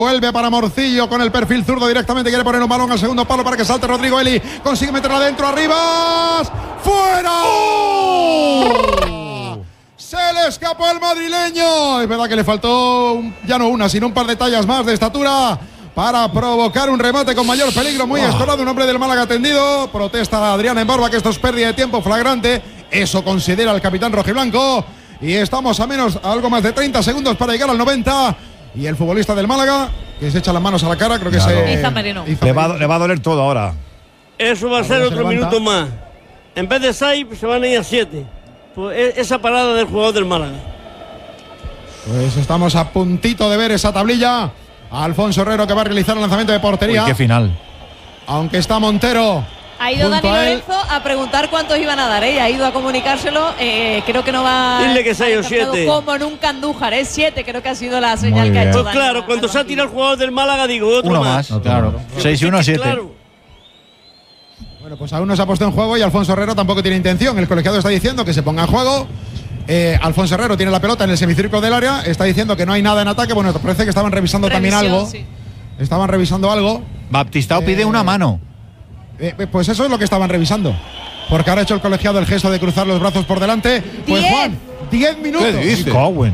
Vuelve para Morcillo con el perfil zurdo directamente. Quiere poner un balón al segundo palo para que salte Rodrigo Eli. Consigue meterla adentro, arriba. ¡Fuera! Se le escapó el madrileño. Es verdad que le faltó ya no una, sino un par de tallas más de estatura para provocar un remate con mayor peligro. Muy escorado, un hombre del Málaga tendido. Protesta Adrián en Barba que esto es pérdida de tiempo flagrante. Eso considera el capitán rojiblanco. Y estamos a algo más de 30 segundos para llegar al 90. Y el futbolista del Málaga, que se echa las manos a la cara, creo que Iza Merino. Le va a doler todo ahora. Eso va a ser otro minuto más. En vez de 6, se van a ir a 7. Pues esa parada del jugador del Málaga. Pues estamos a puntito de ver esa tablilla. Alfonso Herrero que va a realizar el lanzamiento de portería. Uy, qué final. Aunque está Montero. Ha ido Dani Lorenzo a preguntar cuántos iban a dar, ha ido a comunicárselo. Creo que no va. Dile que 6 o 7. Como nunca Andújar, 7 creo que ha sido la señal que ha hecho. Pues claro, cuando se ha tirado el jugador del Málaga, digo otro uno más. No, claro. 6 y 1, 7. Claro. Bueno, pues aún no se ha puesto en juego y Alfonso Herrero tampoco tiene intención. El colegiado está diciendo que se ponga en juego. Alfonso Herrero tiene la pelota en el semicírculo del área. Está diciendo que no hay nada en ataque. Bueno, parece que estaban revisando también algo. Sí. Estaban revisando algo. Baptistao pide una mano. Pues eso es lo que estaban revisando. Porque ahora ha hecho el colegiado el gesto de cruzar los brazos por delante. Pues Juan, 10 minutos. ¿Qué dice? Cowen.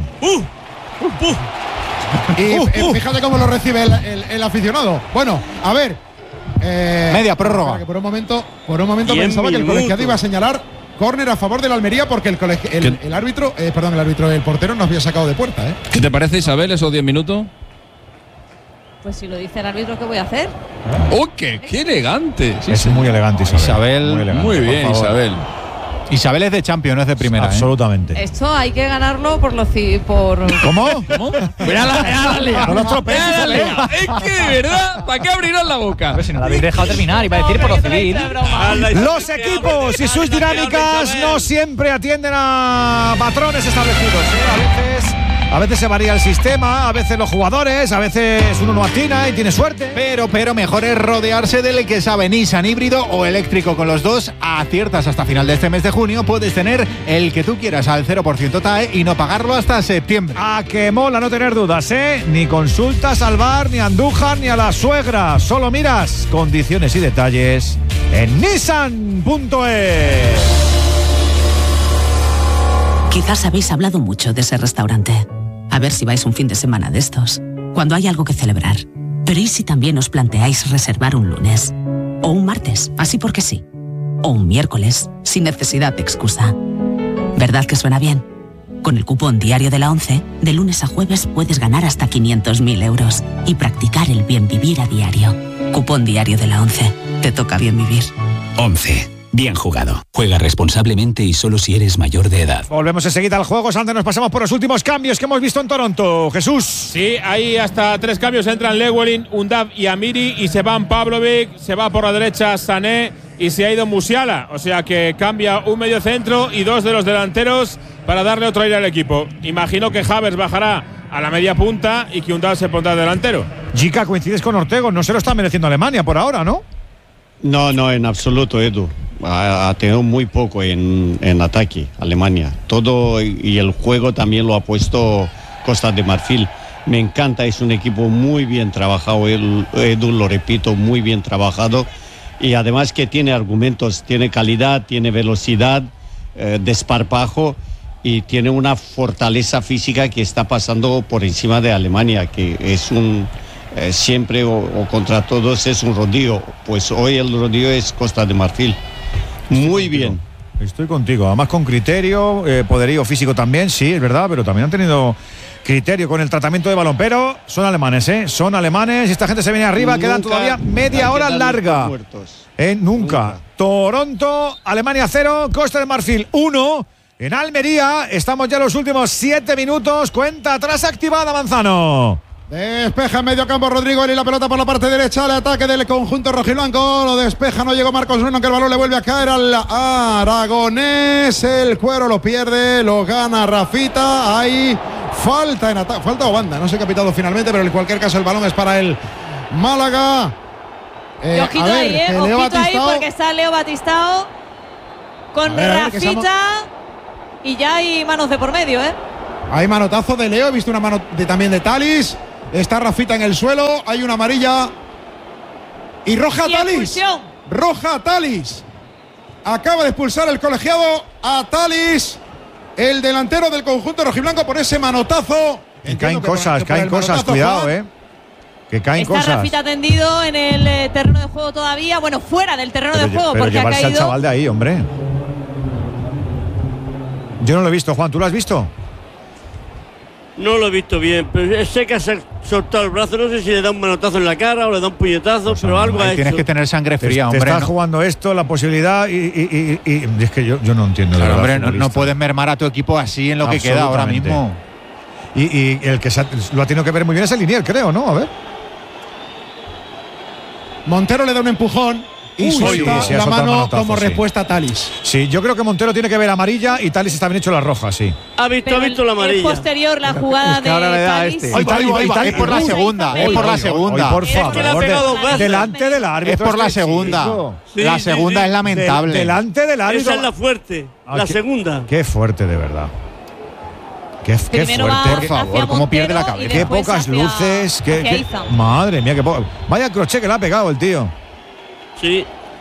Y fíjate cómo lo recibe el aficionado. Bueno, a ver. Media prórroga. Que por un momento pensaba que el colegiado iba a señalar córner a favor de la Almería porque el árbitro, el portero no había sacado de puerta. ¿Qué te parece, Isabel, esos 10 minutos? Pues si lo dice el árbitro, ¿qué voy a hacer? ¡Oh, qué elegante! Sí, es muy elegante, Isabel. Muy bien, Isabel. Isabel es de Champions, no es de primera. Absolutamente. Esto hay que ganarlo por los. ¿Cómo? Ya la lía. No los tropees, es que de verdad, ¿para qué abrirán la boca? Pero si no la habéis dejado terminar, iba a decir por lo civil. Los equipos y sus dinámicas no siempre atienden a patrones establecidos. A veces se varía el sistema, a veces los jugadores, a veces uno no atina y tiene suerte. Pero mejor es rodearse del que sabe Nissan híbrido o eléctrico. Con los dos aciertas hasta final de este mes de junio. Puedes tener el que tú quieras al 0% TAE y no pagarlo hasta septiembre. A que mola no tener dudas, Ni consultas al bar, ni a Andújar, ni a la suegra. Solo miras condiciones y detalles en Nissan.es. Quizás habéis hablado mucho de ese restaurante. A ver si vais un fin de semana de estos, cuando hay algo que celebrar. Pero ¿y si también os planteáis reservar un lunes? O un martes, así porque sí. O un miércoles, sin necesidad de excusa. ¿Verdad que suena bien? Con el cupón diario de la ONCE, de lunes a jueves puedes ganar hasta 500.000 euros y practicar el bien vivir a diario. Cupón diario de la ONCE. Te toca bien vivir. ONCE. Bien jugado. Juega responsablemente y solo si eres mayor de edad. Volvemos enseguida al juego. Antes nos pasamos por los últimos cambios que hemos visto en Toronto. Jesús. Sí, hay hasta 3 cambios. Entran Llewellyn, Undav y Amiri y se van Pavlovic, se va por la derecha Sané y se ha ido Musiala. O sea que cambia un medio centro y 2 de los delanteros para darle otro aire al equipo. Imagino que Havertz bajará a la media punta y que Undav se pondrá delantero. Jica, coincides con Ortego. No se lo está mereciendo Alemania por ahora, ¿no? No, en absoluto, Edu. Ha tenido muy poco en ataque Alemania. Todo y el juego también lo ha puesto Costa de Marfil. Me encanta, es un equipo muy bien trabajado, Edu, lo repito, muy bien trabajado. Y además que tiene argumentos, tiene calidad, tiene velocidad, desparpajo y tiene una fortaleza física que está pasando por encima de Alemania, que es un... siempre o contra todos es un rodillo. Pues hoy el rodillo es Costa de Marfil. Muy bien. Estoy contigo, además con criterio, poderío físico también, sí, es verdad, pero también han tenido criterio con el tratamiento de balón. Pero son alemanes, son alemanes y esta gente se viene arriba, quedan todavía media hora larga. Nunca. Toronto, Alemania 0, Costa de Marfil 1. En Almería estamos ya en los últimos 7 minutos, cuenta atrás activada, Manzano. Despeja en medio campo Rodrigo Eli, la pelota por la parte derecha, el ataque del conjunto rojiblanco, lo despeja, no llegó Marcos Bruno, que el balón le vuelve a caer al aragonés, el cuero lo pierde, lo gana Rafita, hay falta en ataque, falta o banda, no sé qué ha pitado finalmente, pero en cualquier caso el balón es para el Málaga. Ojito ahí, ojito ahí porque está Leo Batistao con Rafita y ya hay manos de por medio, Hay manotazo de Leo, he visto una mano también de Talis. Está Rafita en el suelo. Hay una amarilla. Y roja a Talis. Expulsión. Roja a Talis. Acaba de expulsar el colegiado a Talis, el delantero del conjunto rojiblanco, por ese manotazo. Y caen cosas, cuidado, que caen está cosas. Está Rafita tendido en el terreno de juego todavía. Bueno, fuera del terreno de juego, pero porque ha llevarse caído. al chaval de ahí, hombre. Yo no lo he visto, Juan, ¿tú lo has visto? No lo he visto bien, pero sé que ha soltado el brazo. No sé si le da un manotazo en la cara o le da un puñetazo, pero algo ha hecho. Tienes que tener sangre fría, hombre. Te está jugando esto, la posibilidad y es que yo no entiendo. Claro, hombre, no puedes mermar a tu equipo así en lo que queda ahora mismo. Y el que lo ha tenido que ver muy bien es el Linier, creo, ¿no? A ver. Montero le da un empujón y suelta la mano como respuesta a Talis. Sí, yo creo que Montero tiene que ver amarilla y Talis está bien hecho la roja, sí. Ha visto la amarilla. Es posterior la jugada de Talis. Es por la segunda, es por la segunda. Por favor, delante del árbitro. Es por la segunda. La segunda es lamentable. Delante del árbitro. Esa es la fuerte, la segunda. Qué fuerte, de verdad. Qué fuerte, por favor, cómo pierde la cabeza. Qué pocas luces. Madre mía, qué poco. Vaya crochet que le ha pegado el tío. Sí.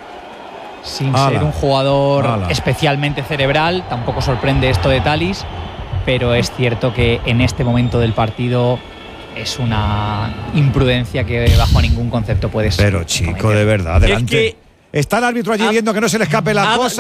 Sin ser un jugador especialmente cerebral, tampoco sorprende esto de Talis, pero es cierto que en este momento del partido es una imprudencia que bajo ningún concepto puede ser. Pero chico, de verdad, adelante. Está el árbitro allí viendo que no se le escape la cosa.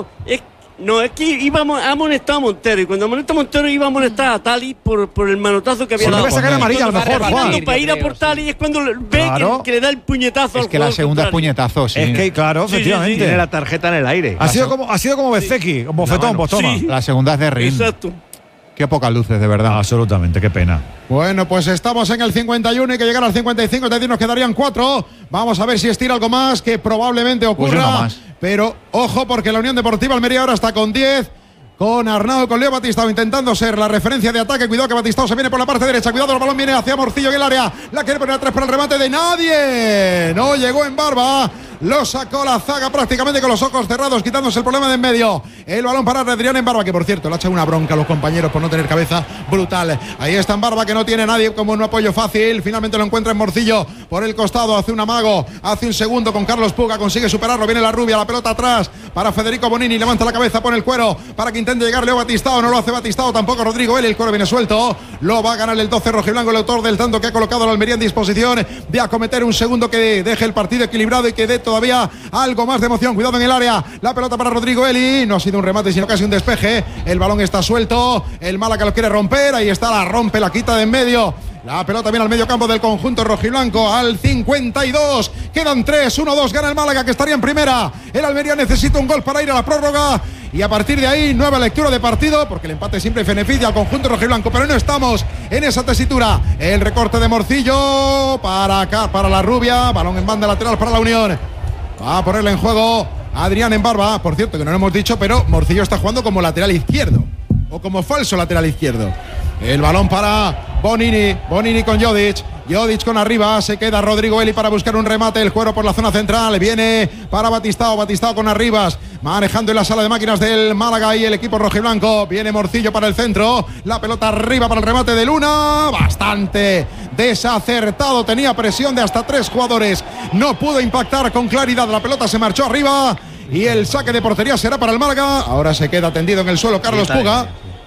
No, es que ha amonestado a Montero, y cuando amonesta a Montero iba a amonestar a Talis por el manotazo que había dado. Le va a sacar amarilla a lo mejor, Juan. Para ir a por Talis es cuando ve que le da el puñetazo. Es que la segunda es puñetazo, sí. Es que, claro, efectivamente. Tiene la tarjeta en el aire. Ha sido como Bezeki, como bofetón, pues toma. La segunda es de Rin. Exacto. Qué pocas luces, de verdad. Absolutamente, qué pena. Bueno, pues estamos en el 51 y que llegar al 55, es decir, nos quedarían 4. Vamos a ver si estira algo más, que probablemente ocurra. Pues más. Pero ojo, porque la Unión Deportiva Almería ahora está con 10. Con Arnau, con Leo Batistao intentando ser la referencia de ataque. Cuidado que Batistao se viene por la parte derecha. Cuidado, el balón viene hacia Morcillo en el área. La quiere poner a 3 para el remate de nadie. No llegó en Barba. Lo sacó la zaga prácticamente con los ojos cerrados, quitándose el problema de en medio. El balón para Adrián en Barba, que por cierto le ha echado una bronca a los compañeros por no tener cabeza brutal. Ahí está en Barba, que no tiene nadie como un apoyo fácil. Finalmente lo encuentra en Morcillo por el costado. Hace un amago, hace un segundo con Carlos Puga. Consigue superarlo. Viene la rubia, la pelota atrás para Federico Bonini. Levanta la cabeza, pone el cuero para que intente llegar Leo Batistao. No lo hace Batistao, tampoco Rodrigo Eli. El cuero viene suelto. Lo va a ganar el 12 rojiblanco, el autor del tanto que ha colocado la Almería en disposición de acometer un segundo que deje el partido equilibrado y que dé todavía algo más de emoción. Cuidado en el área. La pelota para Rodrigo Eli. No ha sido un remate, sino casi un despeje. El balón está suelto. El Málaga lo quiere romper. Ahí está, la rompe, la quita de en medio. La pelota viene al medio campo del conjunto rojiblanco al 52. Quedan 3, 1-2. Gana el Málaga, que estaría en primera. El Almería necesita un gol para ir a la prórroga. Y a partir de ahí, nueva lectura de partido, porque el empate siempre beneficia al conjunto rojiblanco. Pero no estamos en esa tesitura. El recorte de Morcillo para acá, para la rubia. Balón en banda lateral para la Unión. Va a ponerle en juego Adrián en Barba. Por cierto, que no lo hemos dicho, pero Morcillo está jugando como lateral izquierdo. O como falso lateral izquierdo. El balón para Bonini. Bonini con Jodic. Jodic con arriba. Se queda Rodrigo Eli para buscar un remate. El cuero por la zona central. Viene para Batistao. Batistao con Arribas. Manejando en la sala de máquinas del Málaga y el equipo rojiblanco. Viene Morcillo para el centro. La pelota arriba para el remate de Luna. Bastante desacertado. Tenía presión de hasta 3 jugadores. No pudo impactar con claridad. La pelota se marchó arriba. Y el saque de portería será para el Málaga. Ahora se queda tendido en el suelo Carlos Puga.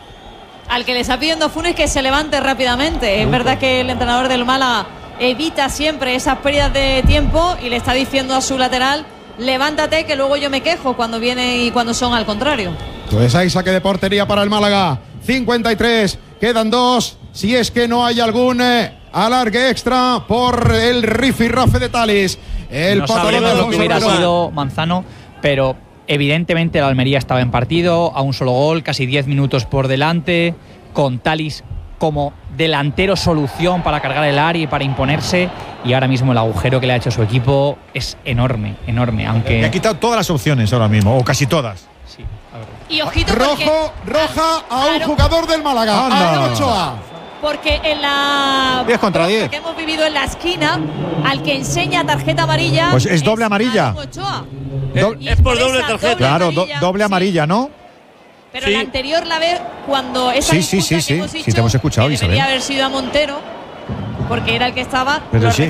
Al que le está pidiendo Funes que se levante rápidamente. Es verdad que el entrenador del Málaga evita siempre esas pérdidas de tiempo y le está diciendo a su lateral: levántate, que luego yo me quejo cuando viene y cuando son al contrario. Pues hay saque de portería para el Málaga. 53, quedan 2. Si es que no hay algún alargue extra por el rifirrafe de Talis. No sabemos lo que hubiera sido Manzano, pero evidentemente la Almería estaba en partido, a un solo gol, casi 10 minutos por delante, con Talis como delantero solución para cargar el área y para imponerse, y ahora mismo el agujero que le ha hecho su equipo es enorme, enorme, aunque... Le ha quitado todas las opciones ahora mismo, o casi todas. Sí, y ojito roja a un jugador del Málaga, a Ochoa. Porque en la 10 contra 10 que hemos vivido en la esquina, al que enseña tarjeta amarilla, pues es doble amarilla. Es por doble tarjeta. Claro, doble amarilla, ¿no? Pero la anterior la ve cuando esa sí, te hemos escuchado, que Isabel. debería haber sido a Montero. porque era el que estaba, Pero lo sí,